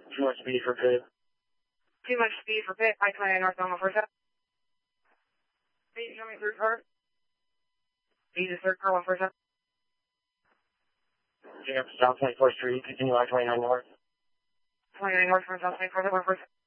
Too much speed for pit. Too much speed for pit. I-29 North on the first up. Speed coming through first. Speed is third car on first up. South 24th Street, continue I-29 North. 29 North from South 24th, first.